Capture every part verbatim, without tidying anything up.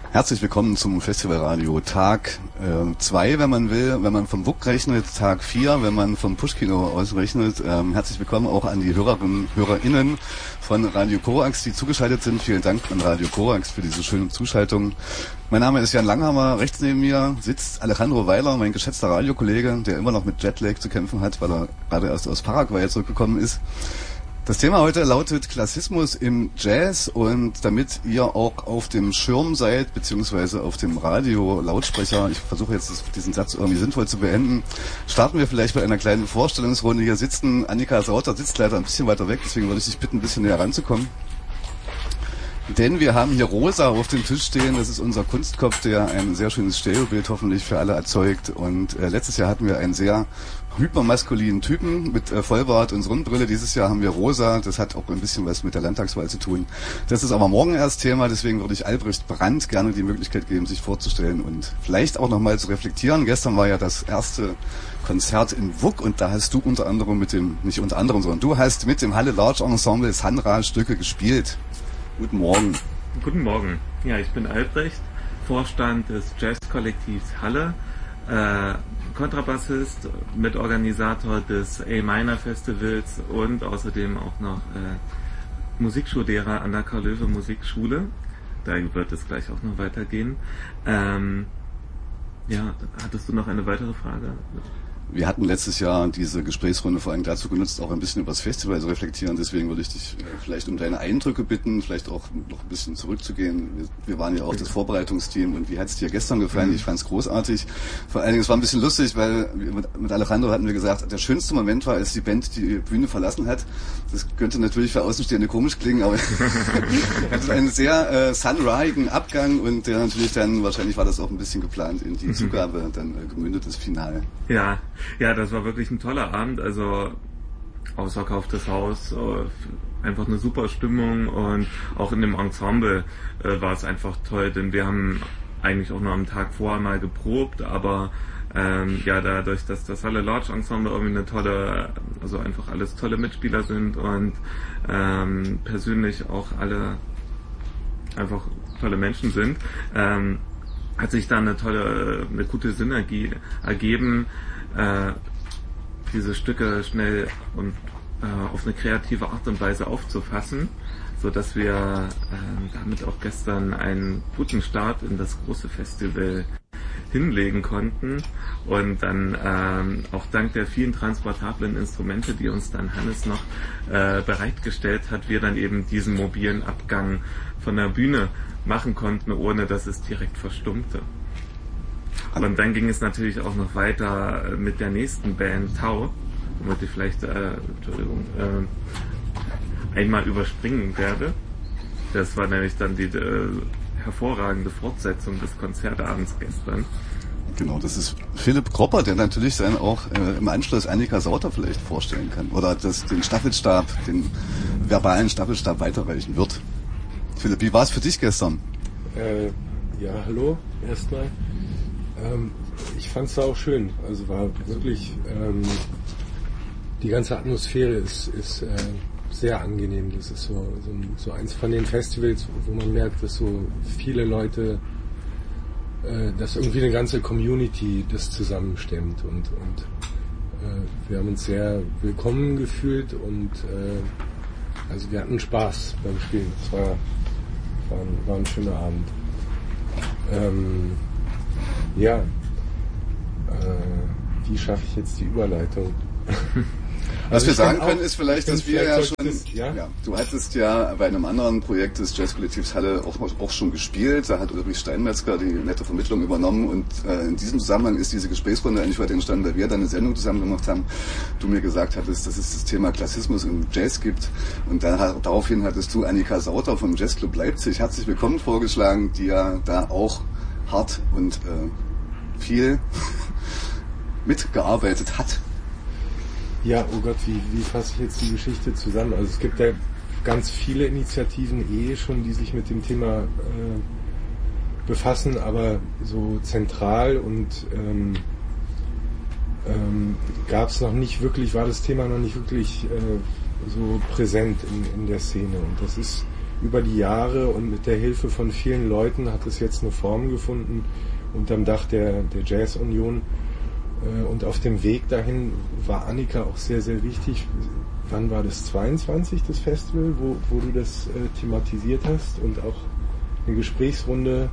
Herzlich willkommen zum Festivalradio Tag zwei, äh, wenn man will, wenn man vom W U K rechnet, Tag vier, wenn man vom Pushkino ausrechnet. Ähm, herzlich willkommen auch an die Hörerinnen und HörerInnen von Radio Korax, die zugeschaltet sind. Vielen Dank an Radio Korax für diese schöne Zuschaltung. Mein Name ist Jan Langhammer, rechts neben mir sitzt Alejandro Weiler, mein geschätzter Radiokollege, der immer noch mit Jetlag zu kämpfen hat, weil er gerade erst aus Paraguay zurückgekommen ist. Das Thema heute lautet Klassismus im Jazz, und damit ihr auch auf dem Schirm seid, beziehungsweise auf dem Radio-Lautsprecher, ich versuche jetzt diesen Satz irgendwie sinnvoll zu beenden, starten wir vielleicht bei einer kleinen Vorstellungsrunde. Hier sitzen, Annika Sauter sitzt leider ein bisschen weiter weg, deswegen würde ich dich bitten, ein bisschen näher ranzukommen. Denn wir haben hier Rosa auf dem Tisch stehen, das ist unser Kunstkopf, der ein sehr schönes Stereobild hoffentlich für alle erzeugt. Und äh, letztes Jahr hatten wir einen sehr hypermaskulinen Typen mit äh, Vollbart und Sonnenbrille. Dieses Jahr haben wir Rosa, das hat auch ein bisschen was mit der Landtagswahl zu tun. Das ist aber morgen erst Thema, deswegen würde ich Albrecht Brandt gerne die Möglichkeit geben, sich vorzustellen und vielleicht auch nochmal zu reflektieren. Gestern war ja das erste Konzert in W U K und da hast du unter anderem mit dem, nicht unter anderem, sondern du hast mit dem Halle Large Ensemble Sanra-Stücke gespielt. Guten Morgen. Guten Morgen. Ja, ich bin Albrecht, Vorstand des Jazzkollektivs Halle, äh, Kontrabassist, Mitorganisator des A-Minor Festivals und außerdem auch noch äh, Musikschullehrer an der Karl-Löwe Musikschule. Da wird es gleich auch noch weitergehen. Ähm, ja, hattest du noch eine weitere Frage? Wir hatten letztes Jahr diese Gesprächsrunde vor allem dazu genutzt, auch ein bisschen über das Festival zu reflektieren. Deswegen würde ich dich vielleicht um deine Eindrücke bitten, vielleicht auch noch ein bisschen zurückzugehen. Wir, wir waren ja auch das Vorbereitungsteam, und wie hat es dir gestern gefallen? Ich fand es großartig. Vor allen Dingen, es war ein bisschen lustig, weil mit, mit Alejandro hatten wir gesagt, der schönste Moment war, als die Band die Bühne verlassen hat. Das könnte natürlich für Außenstehende komisch klingen, aber es einen sehr äh, sunrigen Abgang, und der natürlich dann, wahrscheinlich war das auch ein bisschen geplant, in die Zugabe dann äh, gemündet, das Finale. Ja. Ja, das war wirklich ein toller Abend, also ausverkauftes Haus, einfach eine super Stimmung, und auch in dem Ensemble äh, war es einfach toll, denn wir haben eigentlich auch noch am Tag vorher mal geprobt, aber ähm, ja, dadurch, dass das Halle Large Ensemble irgendwie eine tolle, also einfach alles tolle Mitspieler sind und ähm, persönlich auch alle einfach tolle Menschen sind, ähm, hat sich da eine tolle, eine gute Synergie ergeben, äh, diese Stücke schnell und äh, auf eine kreative Art und Weise aufzufassen, so dass wir äh, damit auch gestern einen guten Start in das große Festival hinlegen konnten, und dann ähm, auch dank der vielen transportablen Instrumente, die uns dann Hannes noch äh, bereitgestellt hat, wir dann eben diesen mobilen Abgang von der Bühne machen konnten, ohne dass es direkt verstummte. Und dann ging es natürlich auch noch weiter mit der nächsten Band, Tau, womit ich vielleicht äh, Entschuldigung, äh, einmal überspringen werde. Das war nämlich dann die äh, hervorragende Fortsetzung des Konzertabends gestern. Genau, das ist Philipp Kropper, der natürlich dann auch äh, im Anschluss Annika Sauter vielleicht vorstellen kann. Oder das, den Staffelstab, den verbalen Staffelstab weiterreichen wird. Philipp, wie war es für dich gestern? Äh, ja, hallo, erstmal. Ähm, ich fand es auch schön. Also war wirklich, ähm, die ganze Atmosphäre ist, ist äh, sehr angenehm. Das ist so, so, so eins von den Festivals, wo man merkt, dass so viele Leute, äh, dass irgendwie eine ganze Community das zusammenstemmt, und, und äh, wir haben uns sehr willkommen gefühlt, und äh, also wir hatten Spaß beim Spielen. Es war, war, ein, war ein schöner Abend. Ähm, ja, äh, wie schaffe ich jetzt die Überleitung? Was also wir sagen können, ist vielleicht, dass wir ja schon, das, ja? ja, du hattest ja bei einem anderen Projekt des Jazzkollektivs Halle auch, auch schon gespielt, da hat Ulrich Steinmetzger die nette Vermittlung übernommen, und äh, in diesem Zusammenhang ist diese Gesprächsrunde eigentlich heute entstanden, weil wir dann eine Sendung zusammen gemacht haben, du mir gesagt hattest, dass es das Thema Klassismus im Jazz gibt, und dann, daraufhin hattest du Annika Sauter vom Jazzclub Leipzig herzlich willkommen vorgeschlagen, die ja da auch hart und äh, viel mitgearbeitet hat. Ja, oh Gott, wie, wie fasse ich jetzt die Geschichte zusammen? Also es gibt ja ganz viele Initiativen eh schon, die sich mit dem Thema äh, befassen, aber so zentral und ähm, ähm, gab es noch nicht wirklich, war das Thema noch nicht wirklich äh, so präsent in, in der Szene. Und das ist über die Jahre und mit der Hilfe von vielen Leuten hat es jetzt eine Form gefunden unterm Dach der, der Jazz-Union. Und auf dem Weg dahin war Annika auch sehr, sehr wichtig. Wann war das? zweiundzwanzig, das Festival, wo, wo du das äh, thematisiert hast und auch eine Gesprächsrunde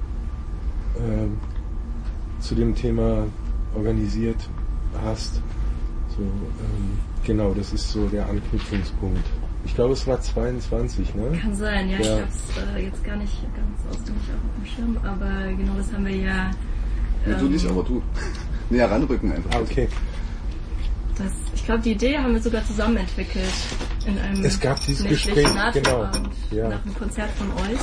äh, zu dem Thema organisiert hast. So, ähm, genau, das ist so der Anknüpfungspunkt. Ich glaube, es war zweiundzwanzig, ne? Kann sein, ja. ja. Ich habe es äh, jetzt gar nicht ganz auswendig auf dem Schirm, aber genau das haben wir ja... Ähm, ja, du nicht, aber du. Näher ranrücken einfach. Ah, okay. Das, ich glaube, die Idee haben wir sogar zusammen entwickelt. In einem es gab dieses Gespräch, genau. Ja. Nach einem Konzert von euch.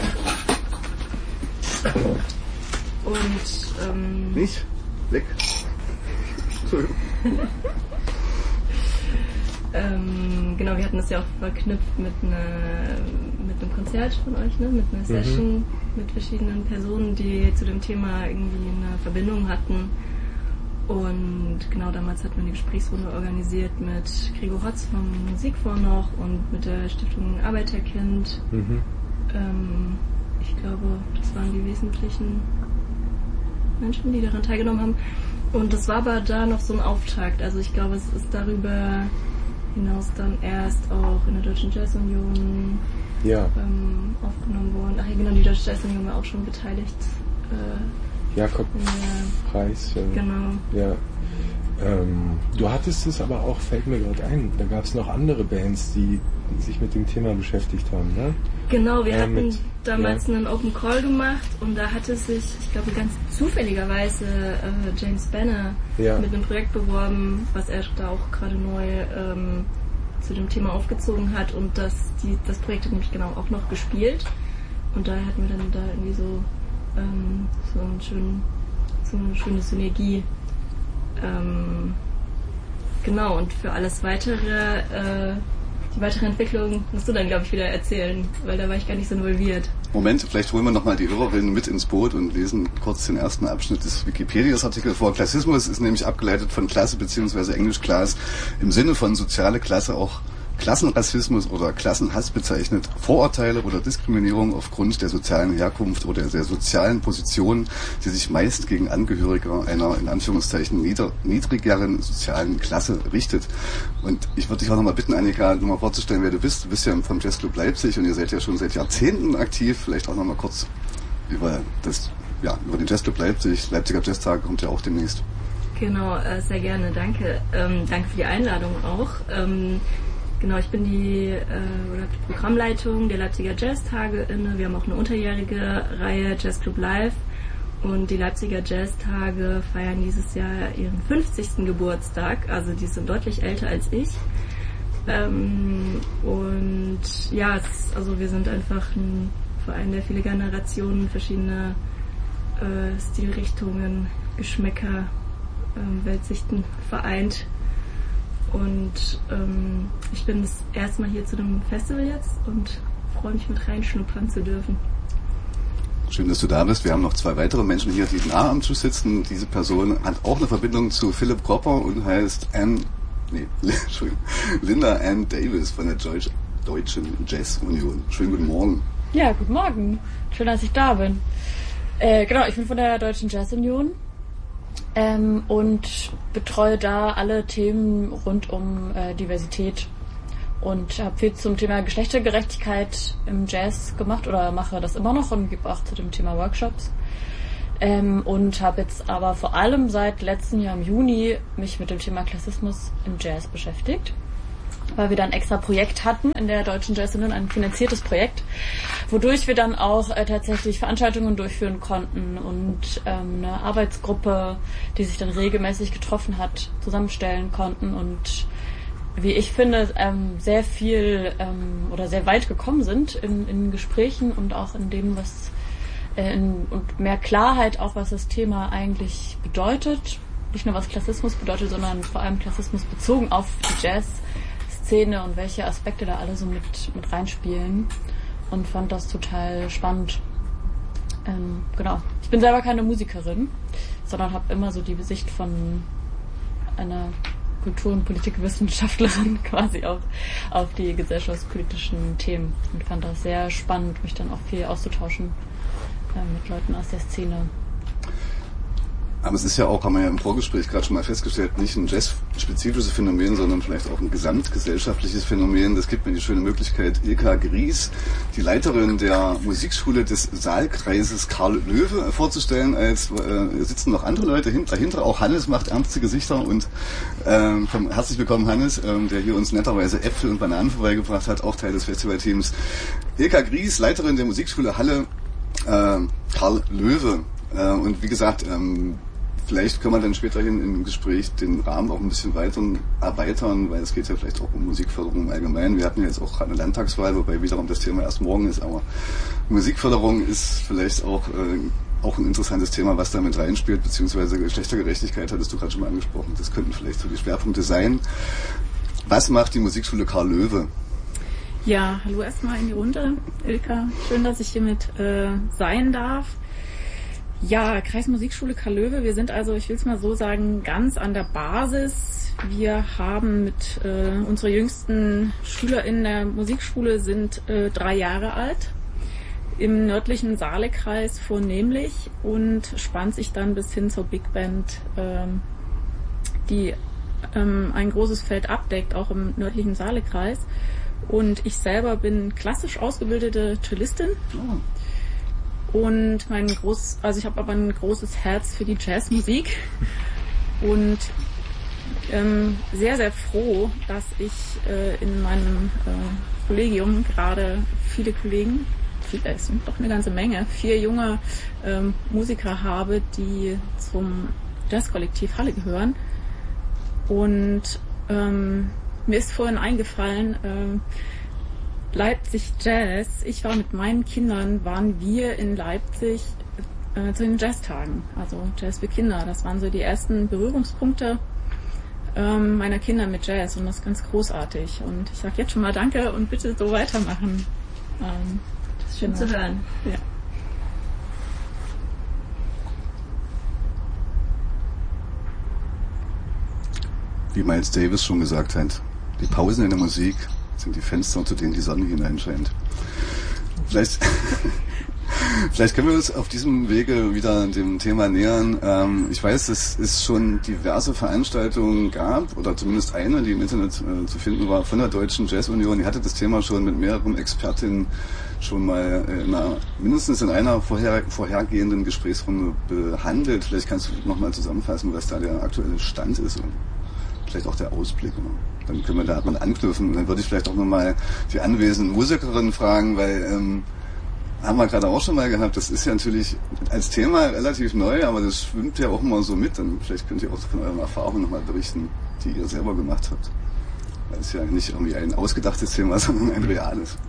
Und, ähm... Nicht? Weg. Entschuldigung. ähm, genau, wir hatten das ja auch verknüpft mit, einer, mit einem Konzert von euch, ne? Mit einer Session mhm. mit verschiedenen Personen, die zu dem Thema irgendwie eine Verbindung hatten. Und genau damals hatten wir eine Gesprächsrunde organisiert mit Gregor Hotz vom Musikfonds noch und mit der Stiftung Arbeiterkind. Mhm. Ähm, ich glaube, das waren die wesentlichen Menschen, die daran teilgenommen haben. Und das war aber da noch so ein Auftakt. Also ich glaube, es ist darüber hinaus dann erst auch in der Deutschen Jazz-Union ja. ähm, aufgenommen worden. Ach ja, genau, die Deutsche Jazz-Union war auch schon beteiligt. Äh, Jakob ja. Preis. Ja. Genau. Ja. Ähm, du hattest es aber auch, fällt mir gerade ein, da gab es noch andere Bands, die sich mit dem Thema beschäftigt haben, ne? Genau, wir äh, hatten mit, damals ja. einen Open Call gemacht und da hatte sich, ich glaube ganz zufälligerweise äh, James Banner ja. mit einem Projekt beworben, was er da auch gerade neu ähm, zu dem Thema aufgezogen hat und das, die, das Projekt hat nämlich genau auch noch gespielt und daher hatten wir dann da irgendwie so ähm, so, einen schönen, so eine schöne Synergie. Ähm, genau, und für alles weitere, äh, die weitere Entwicklung musst du dann, glaube ich, wieder erzählen, weil da war ich gar nicht so involviert. Moment, vielleicht holen wir nochmal die Hörerinnen mit ins Boot und lesen kurz den ersten Abschnitt des Wikipedia-Artikels vor. Klassismus ist nämlich abgeleitet von Klasse bzw. Englisch Class im Sinne von soziale Klasse auch Klassenrassismus oder Klassenhass bezeichnet, Vorurteile oder Diskriminierung aufgrund der sozialen Herkunft oder der sozialen Position, die sich meist gegen Angehörige einer in Anführungszeichen nieder, niedrigeren sozialen Klasse richtet. Und ich würde dich auch nochmal bitten, Annika, nochmal vorzustellen, wer du bist. Du bist ja vom Jazzclub Leipzig und ihr seid ja schon seit Jahrzehnten aktiv. Vielleicht auch nochmal kurz über das, ja, über den Jazzclub Leipzig. Leipziger Jazztag kommt ja auch demnächst. Genau, äh, sehr gerne, danke. Ähm, danke für die Einladung auch. Ähm, Genau, ich bin die, äh, oder die Programmleitung der Leipziger Jazztage inne. Wir haben auch eine unterjährige Reihe Jazzclub Live und die Leipziger Jazztage feiern dieses Jahr ihren fünfzigsten Geburtstag, also die sind deutlich älter als ich. Ähm, und ja, es, also wir sind einfach ein Verein, der viele Generationen, verschiedene äh, Stilrichtungen, Geschmäcker, äh, Weltsichten vereint. Und ähm, ich bin das erste Mal hier zu dem Festival jetzt und freue mich mit reinschnuppern zu dürfen. Schön, dass du da bist. Wir haben noch zwei weitere Menschen hier, die nah am Tisch sitzen. Diese Person hat auch eine Verbindung zu Philipp Gropper und heißt Ann, nee, Entschuldigung, Linda Ann Davis von der Deutsch, Deutschen Jazz-Union. Schönen guten Morgen. Ja, guten Morgen. Schön, dass ich da bin. Äh, genau, ich bin von der Deutschen Jazz-Union. Ähm, und betreue da alle Themen rund um äh, Diversität und habe viel zum Thema Geschlechtergerechtigkeit im Jazz gemacht oder mache das immer noch und gebe auch zu dem Thema Workshops ähm, und habe jetzt aber vor allem seit letztem Jahr im Juni mich mit dem Thema Klassismus im Jazz beschäftigt, weil wir dann ein extra Projekt hatten in der Deutschen Jazz-Union, ein finanziertes Projekt, wodurch wir dann auch äh, tatsächlich Veranstaltungen durchführen konnten und ähm, eine Arbeitsgruppe, die sich dann regelmäßig getroffen hat, zusammenstellen konnten und wie ich finde, ähm, sehr viel ähm, oder sehr weit gekommen sind in, in Gesprächen und auch in dem, was äh, in, und mehr Klarheit auch, was das Thema eigentlich bedeutet. Nicht nur was Klassismus bedeutet, sondern vor allem Klassismus bezogen auf die Jazz-Szene und welche Aspekte da alle so mit, mit reinspielen. Und fand das total spannend. Ähm, genau. Ich bin selber keine Musikerin, sondern habe immer so die Sicht von einer Kultur- und Politikwissenschaftlerin quasi auch auf die gesellschaftspolitischen Themen und fand das sehr spannend, mich dann auch viel auszutauschen äh, mit Leuten aus der Szene. Aber es ist ja auch, haben wir ja im Vorgespräch gerade schon mal festgestellt, nicht ein jazzspezifisches Phänomen, sondern vielleicht auch ein gesamtgesellschaftliches Phänomen. Das gibt mir die schöne Möglichkeit, Ilka Gries, die Leiterin der Musikschule des Saalkreises Karl Löwe, vorzustellen. Als äh, sitzen noch andere Leute dahinter, auch Hannes macht ernste Gesichter und äh, herzlich willkommen Hannes, äh, der hier uns netterweise Äpfel und Bananen vorbeigebracht hat, auch Teil des Festivalteams. Ilka Gries, Leiterin der Musikschule Halle äh, Karl Löwe. Äh, und wie gesagt, ähm, vielleicht können wir dann späterhin im Gespräch den Rahmen auch ein bisschen weiter erweitern, weil es geht ja vielleicht auch um Musikförderung allgemein. Wir hatten jetzt auch gerade eine Landtagswahl, wobei wiederum das Thema erst morgen ist, aber Musikförderung ist vielleicht auch, äh, auch ein interessantes Thema, was da mit reinspielt, beziehungsweise Geschlechtergerechtigkeit hattest du gerade schon mal angesprochen. Das könnten vielleicht so die Schwerpunkte sein. Was macht die Musikschule Karl Löwe? Ja, hallo erstmal in die Runde, Ilka. Schön, dass ich hier mit äh, sein darf. Ja, Kreismusikschule Karl Löwe. Wir sind also, ich will es mal so sagen, ganz an der Basis. Wir haben mit äh, unsere jüngsten SchülerInnen der Musikschule sind äh, drei Jahre alt, im nördlichen Saalekreis vornehmlich und spannt sich dann bis hin zur Big Band, ähm, die ähm, ein großes Feld abdeckt, auch im nördlichen Saalekreis. Und ich selber bin klassisch ausgebildete Cellistin. Oh. Und mein groß, also ich habe aber ein großes Herz für die Jazzmusik und ähm, sehr, sehr froh, dass ich äh, in meinem äh, Kollegium gerade viele Kollegen, viele, es sind doch eine ganze Menge, vier junge ähm, Musiker habe, die zum Jazzkollektiv Halle gehören. Und ähm, mir ist vorhin eingefallen, äh, Leipzig Jazz. Ich war mit meinen Kindern, waren wir in Leipzig äh, zu den Jazztagen, also Jazz für Kinder. Das waren so die ersten Berührungspunkte ähm, meiner Kinder mit Jazz und das ist ganz großartig. Und ich sage jetzt schon mal Danke und bitte so weitermachen. Ähm, das ist schön genau. zu hören. Ja. Wie Miles Davis schon gesagt hat, die Pausen in der Musik sind die Fenster, zu denen die Sonne hineinscheint. Vielleicht, vielleicht können wir uns auf diesem Wege wieder dem Thema nähern. Ähm, ich weiß, dass es schon diverse Veranstaltungen gab, oder zumindest eine, die im Internet äh, zu finden war, von der Deutschen Jazz-Union. Die hatte das Thema schon mit mehreren Expertinnen schon mal in einer, mindestens in einer vorher, vorhergehenden Gesprächsrunde behandelt. Vielleicht kannst du nochmal zusammenfassen, was da der aktuelle Stand ist und vielleicht auch der Ausblick. Oder? Dann können wir da mal anknüpfen. Und dann würde ich vielleicht auch nochmal die anwesenden Musikerinnen fragen, weil ähm, haben wir gerade auch schon mal gehabt, das ist ja natürlich als Thema relativ neu, aber das schwimmt ja auch immer so mit. Dann vielleicht könnt ihr auch von euren Erfahrungen nochmal berichten, die ihr selber gemacht habt. Weil es ja nicht irgendwie ein ausgedachtes Thema, sondern ein reales.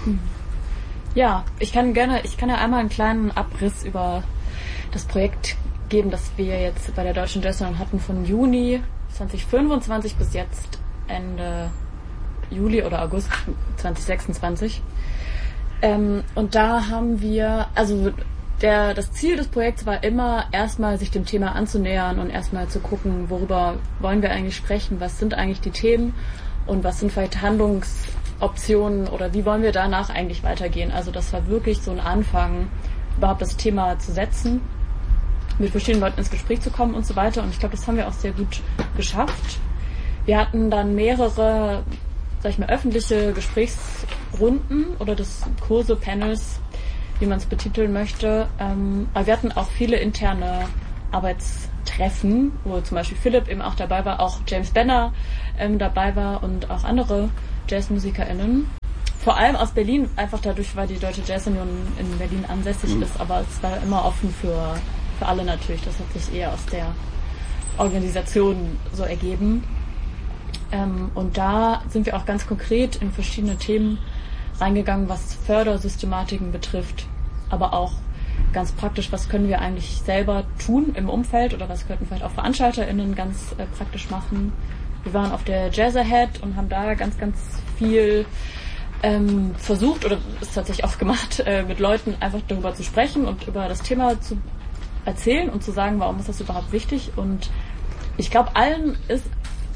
Ja, ich kann gerne, ich kann ja einmal einen kleinen Abriss über das Projekt geben, das wir jetzt bei der Deutschen Jazz-Union hatten von Juni zwanzig fünfundzwanzig bis jetzt Ende Juli oder August zwanzig sechsundzwanzig. Ähm, und da haben wir, also der, das Ziel des Projekts war immer, erstmal sich dem Thema anzunähern und erstmal zu gucken, worüber wollen wir eigentlich sprechen, was sind eigentlich die Themen und was sind vielleicht Handlungsoptionen oder wie wollen wir danach eigentlich weitergehen. Also das war wirklich so ein Anfang, überhaupt das Thema zu setzen, mit verschiedenen Leuten ins Gespräch zu kommen und so weiter. Und ich glaube, das haben wir auch sehr gut geschafft. Wir hatten dann mehrere, sag ich mal, öffentliche Gesprächsrunden oder das Kurse, Panels, wie man es betiteln möchte. Ähm, aber wir hatten auch viele interne Arbeitstreffen, wo zum Beispiel Philipp eben auch dabei war, auch James Benner ähm, dabei war und auch andere JazzmusikerInnen. Vor allem aus Berlin, einfach dadurch, weil die Deutsche Jazz-Union in Berlin ansässig mhm. ist, aber es war immer offen für, für alle natürlich. Das hat sich eher aus der Organisation so ergeben. Ähm, und da sind wir auch ganz konkret in verschiedene Themen reingegangen, was Fördersystematiken betrifft, aber auch ganz praktisch, was können wir eigentlich selber tun im Umfeld oder was könnten vielleicht auch VeranstalterInnen ganz äh, praktisch machen. Wir waren auf der Jazz Ahead und haben da ganz, ganz viel ähm, versucht oder es tatsächlich auch gemacht, äh, mit Leuten einfach darüber zu sprechen und über das Thema zu erzählen und zu sagen, warum ist das überhaupt wichtig. Und ich glaube, allen ist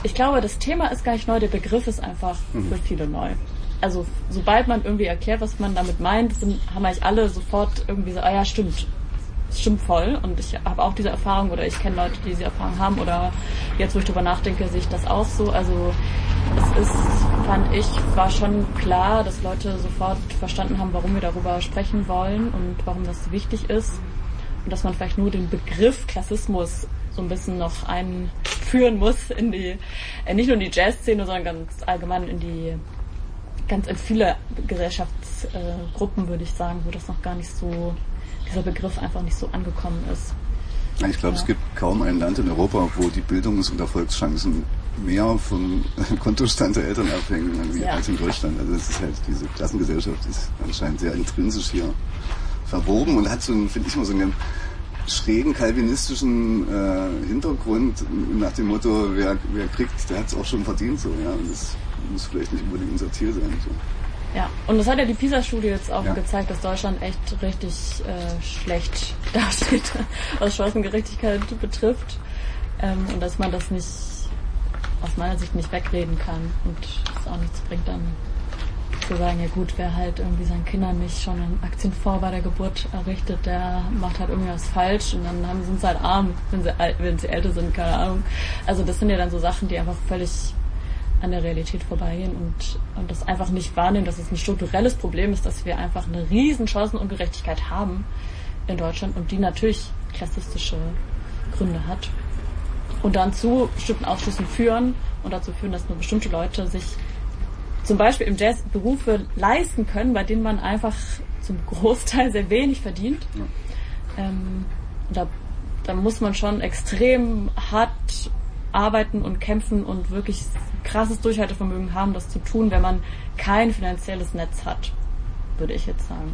ich glaube, das Thema ist gar nicht neu, der Begriff ist einfach mhm. für viele neu. Also sobald man irgendwie erklärt, was man damit meint, sind, haben eigentlich alle sofort irgendwie so, ah ja, stimmt. Stimmt voll. Und ich habe auch diese Erfahrung oder ich kenne Leute, die diese Erfahrung haben oder jetzt, wo ich drüber nachdenke, sehe ich das auch so. Also es ist, fand ich, war schon klar, dass Leute sofort verstanden haben, warum wir darüber sprechen wollen und warum das wichtig ist. Und dass man vielleicht nur den Begriff Klassismus so ein bisschen noch einführen muss in die, äh, nicht nur in die Jazzszene, sondern ganz allgemein in die, ganz in viele Gesellschaftsgruppen, äh, würde ich sagen, wo das noch gar nicht so, dieser Begriff einfach nicht so angekommen ist. Ich glaube, ja. Es gibt kaum ein Land in Europa, wo die Bildungs- und Erfolgschancen mehr vom Kontostand der Eltern abhängen wie ja. als in Deutschland. Also das ist halt, diese Klassengesellschaft ist anscheinend sehr intrinsisch hier verwoben und hat so einen, finde ich mal, so einen schrägen kalvinistischen äh, Hintergrund nach dem Motto, wer, wer kriegt, der hat es auch schon verdient. So, ja. Und das muss vielleicht nicht unbedingt unser Ziel sein. So. Ja, und das hat ja die PISA-Studie jetzt auch ja. gezeigt, dass Deutschland echt richtig äh, schlecht dasteht, was Chancengerechtigkeit betrifft. Ähm, und dass man das nicht, aus meiner Sicht nicht wegreden kann. Und es auch nichts bringt, dann zu sagen, ja gut, wer halt irgendwie seinen Kindern nicht schon einen Aktienfonds bei der Geburt errichtet, der macht halt irgendwie was falsch und dann haben, sind sie halt arm, wenn sie, wenn sie älter sind, keine Ahnung. Also das sind ja dann so Sachen, die einfach völlig an der Realität vorbeigehen und, und das einfach nicht wahrnehmen, dass es ein strukturelles Problem ist, dass wir einfach eine riesen Chancenungerechtigkeit haben in Deutschland und die natürlich klassistische Gründe hat. Und dann zu bestimmten Ausschlüssen führen und dazu führen, dass nur bestimmte Leute sich zum Beispiel im Jazz Berufe leisten können, bei denen man einfach zum Großteil sehr wenig verdient. Ja. Ähm, da, da muss man schon extrem hart arbeiten und kämpfen und wirklich krasses Durchhaltevermögen haben, das zu tun, wenn man kein finanzielles Netz hat, würde ich jetzt sagen.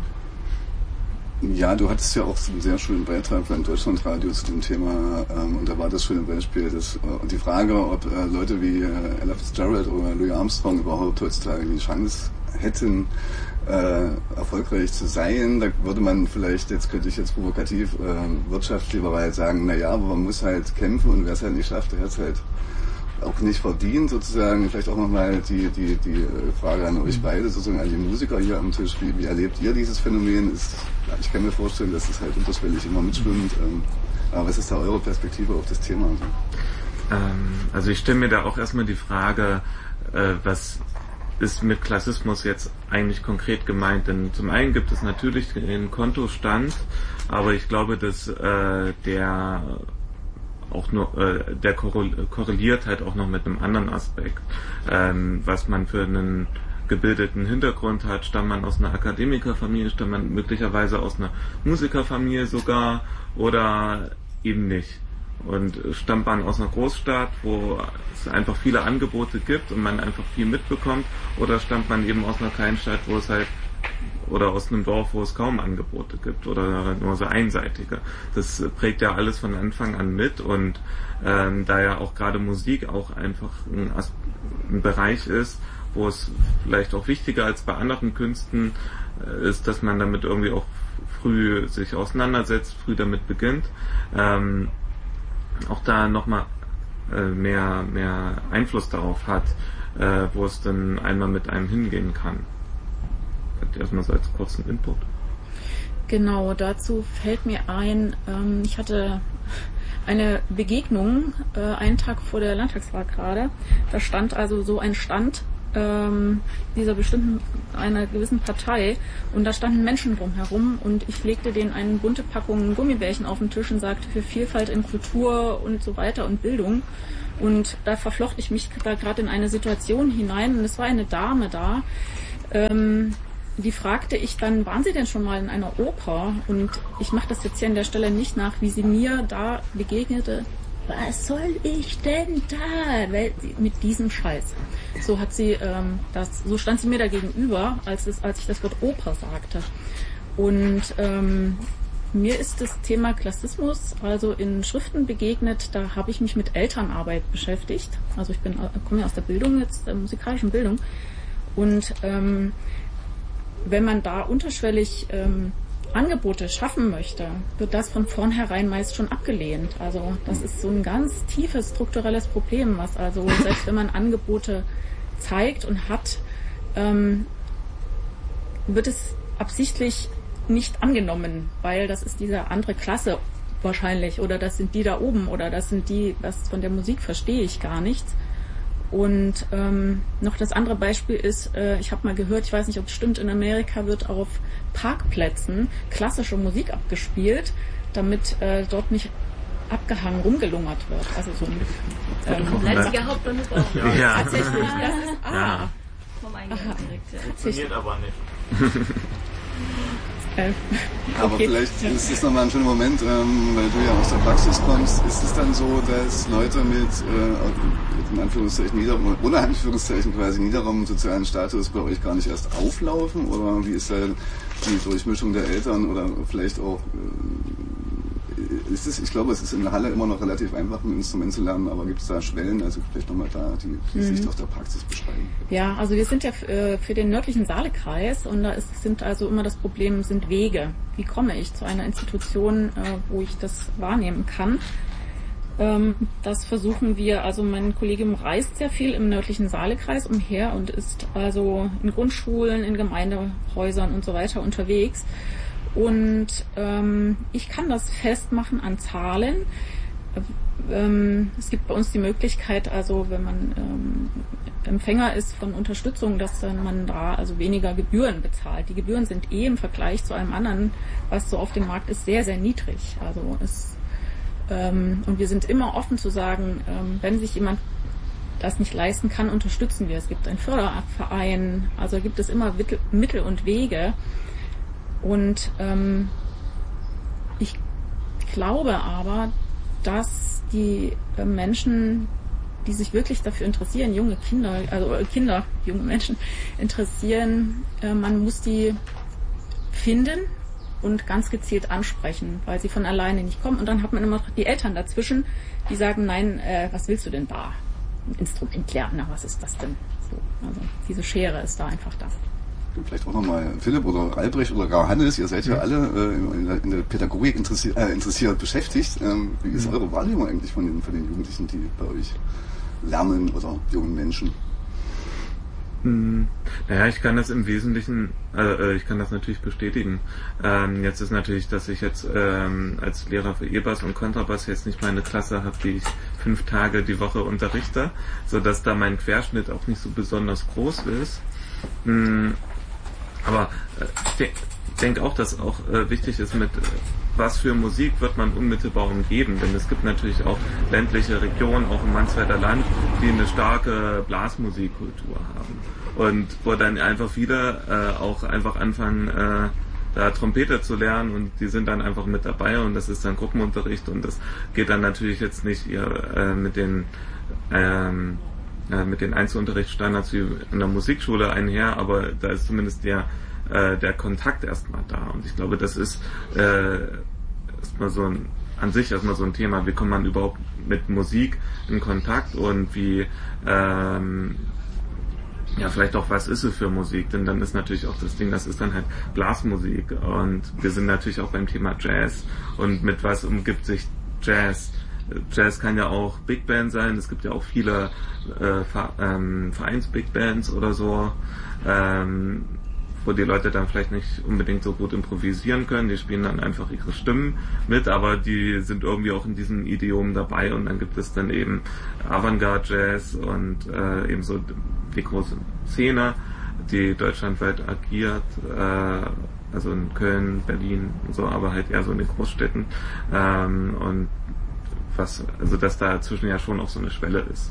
Ja, du hattest ja auch einen sehr schönen Beitrag beim Deutschlandradio zu dem Thema ähm, und da war das schöne Beispiel, dass, äh, die Frage, ob äh, Leute wie äh, Ella Fitzgerald oder Louis Armstrong überhaupt heutzutage die Chance hätten, äh, erfolgreich zu sein, da würde man vielleicht, jetzt könnte ich jetzt provokativ äh, wirtschaftsliberal sagen, naja, aber man muss halt kämpfen und wer es halt nicht schafft, der hat es halt auch nicht verdient sozusagen. Vielleicht auch nochmal die, die, die Frage an euch beide, sozusagen an die Musiker hier am Tisch. Wie, wie erlebt ihr dieses Phänomen? Ist, ich kann mir vorstellen, dass es halt unterschwellig immer mitschwimmt. Ähm, aber was ist da eure Perspektive auf das Thema? Ähm, also ich stelle mir da auch erstmal die Frage, äh, was ist mit Klassismus jetzt eigentlich konkret gemeint? Denn zum einen gibt es natürlich den Kontostand, aber ich glaube, dass äh, der auch nur, äh, der korreliert halt auch noch mit einem anderen Aspekt, ähm, was man für einen gebildeten Hintergrund hat. Stammt man aus einer Akademikerfamilie, stammt man möglicherweise aus einer Musikerfamilie sogar oder eben nicht. Und stammt man aus einer Großstadt, wo es einfach viele Angebote gibt und man einfach viel mitbekommt, oder stammt man eben aus einer Kleinstadt, wo es halt, oder aus einem Dorf, wo es kaum Angebote gibt oder nur so einseitige. Das prägt ja alles von Anfang an mit und ähm, da ja auch gerade Musik auch einfach ein, As- ein Bereich ist, wo es vielleicht auch wichtiger als bei anderen Künsten äh, ist, dass man damit irgendwie auch früh sich auseinandersetzt, früh damit beginnt. Ähm, auch da nochmal äh, mehr, mehr Einfluss darauf hat, äh, wo es dann einmal mit einem hingehen kann. Erstmal so als kurzen Input. Genau, dazu fällt mir ein, ähm, ich hatte eine Begegnung äh, einen Tag vor der Landtagswahl gerade. Da stand also so ein Stand ähm, dieser bestimmten, einer gewissen Partei und da standen Menschen drumherum und ich legte denen eine bunte Packung Gummibärchen auf den Tisch und sagte für Vielfalt in Kultur und so weiter und Bildung. Und da verflocht ich mich da gerade in eine Situation hinein und es war eine Dame da, ähm, die fragte ich dann, waren Sie denn schon mal in einer Oper? Und ich mache das jetzt hier an der Stelle nicht nach, wie sie mir da begegnete. Was soll ich denn da? Mit diesem Scheiß. So hat sie, ähm, das, so stand sie mir da gegenüber, als, es, als ich das Wort Oper sagte. Und ähm, mir ist das Thema Klassismus also in Schriften begegnet, da habe ich mich mit Elternarbeit beschäftigt. Also ich bin, komme ja aus der Bildung, jetzt der musikalischen Bildung. Und ähm, wenn man da unterschwellig ähm, Angebote schaffen möchte, wird das von vornherein meist schon abgelehnt. Also das ist so ein ganz tiefes strukturelles Problem, was also selbst wenn man Angebote zeigt und hat, ähm, wird es absichtlich nicht angenommen, weil das ist diese andere Klasse wahrscheinlich oder das sind die da oben oder das sind die, was von der Musik verstehe ich gar nichts. Und ähm, noch das andere Beispiel ist, äh, ich habe mal gehört, ich weiß nicht, ob es stimmt, in Amerika wird auf Parkplätzen klassische Musik abgespielt, damit äh, dort nicht abgehangen rumgelungert wird. Also so ein ähm, Leipziger Hauptbahnhof auch. Ja, ja. Tatsächlich, das ist ah. Ja. Vom Eingang direkt. Ja. Funktioniert aber nicht. äh, Aber okay. vielleicht ist es nochmal ein schöner Moment, ähm, weil du ja aus der Praxis kommst. Ist es dann so, dass Leute mit, äh, in Anführungszeichen, Niederraum, ohne Anführungszeichen quasi Niederraum sozialen Status bei euch gar nicht erst auflaufen? Oder wie ist da die Durchmischung der Eltern oder vielleicht auch, äh, ist es, ich glaube, es ist in der Halle immer noch relativ einfach, ein Instrument zu lernen, aber gibt es da Schwellen, also vielleicht nochmal da, die, die mhm. Sicht aus der Praxis beschreiben? Ja, also wir sind ja f- für den nördlichen Saalekreis und da ist, sind also immer das Problem, sind Wege. Wie komme ich zu einer Institution, äh, wo ich das wahrnehmen kann? Ähm, das versuchen wir, also mein Kollegium reist sehr viel im nördlichen Saalekreis umher und ist also in Grundschulen, in Gemeindehäusern und so weiter unterwegs. Und ähm, ich kann das festmachen an Zahlen. Ähm, es gibt bei uns die Möglichkeit, also wenn man ähm, Empfänger ist von Unterstützung, dass dann man da also weniger Gebühren bezahlt. Die Gebühren sind eh im Vergleich zu allem anderen, was so auf dem Markt ist, sehr, sehr niedrig. Also es, ähm, und wir sind immer offen zu sagen, ähm, wenn sich jemand das nicht leisten kann, unterstützen wir. Es gibt einen Förderverein, also gibt es immer Mittel und Wege. Und ähm, ich glaube aber, dass die äh, Menschen, die sich wirklich dafür interessieren, junge Kinder, also äh, Kinder, junge Menschen interessieren, äh, man muss die finden und ganz gezielt ansprechen, weil sie von alleine nicht kommen. Und dann hat man immer noch die Eltern dazwischen, die sagen, nein, äh, was willst du denn da? Ein Instrument lernen, na, was ist das denn? So, also diese Schere ist da einfach da. Vielleicht auch nochmal Philipp oder Albrecht oder gar Hannes, ihr seid ja alle äh, in, der, in der Pädagogik interessiert, äh, interessiert beschäftigt. Ähm, wie ist eure Wahrnehmung eigentlich von den, von den Jugendlichen, die bei euch lernen oder jungen Menschen? Hm, naja, ich kann das im Wesentlichen, äh, ich kann das natürlich bestätigen. Ähm, jetzt ist natürlich, dass ich jetzt ähm, als Lehrer für E-Bass und Kontrabass jetzt nicht meine Klasse habe, die ich fünf Tage die Woche unterrichte, sodass da mein Querschnitt auch nicht so besonders groß ist. Hm, Aber ich äh, denke auch, dass auch äh, wichtig ist, mit äh, was für Musik wird man unmittelbar umgeben. Denn es gibt natürlich auch ländliche Regionen, auch im Mansfelder Land, die eine starke Blasmusikkultur haben. Und wo dann einfach viele äh, auch einfach anfangen, äh, da Trompete zu lernen und die sind dann einfach mit dabei und das ist dann Gruppenunterricht und das geht dann natürlich jetzt nicht ihr, äh, mit den ähm, mit den Einzelunterrichtsstandards wie in der Musikschule einher, aber da ist zumindest der, äh, der Kontakt erstmal da. Und ich glaube, das ist äh, erstmal so ein, an sich erstmal so ein Thema, wie kommt man überhaupt mit Musik in Kontakt und wie, ähm, ja, vielleicht auch, was ist es für Musik? Denn dann ist natürlich auch das Ding, das ist dann halt Blasmusik. Und wir sind natürlich auch beim Thema Jazz. Und mit was umgibt sich Jazz? Jazz kann ja auch Big Band sein, es gibt ja auch viele äh, Ver, ähm, Vereins-Big Bands oder so, ähm, wo die Leute dann vielleicht nicht unbedingt so gut improvisieren können, die spielen dann einfach ihre Stimmen mit, aber die sind irgendwie auch in diesen Idiomen dabei und dann gibt es dann eben Avantgarde-Jazz und äh, eben so die große Szene, die deutschlandweit agiert, äh, also in Köln, Berlin und so, aber halt eher so in den Großstädten ähm, und was, also dass da zwischen ja schon auch so eine Schwelle ist.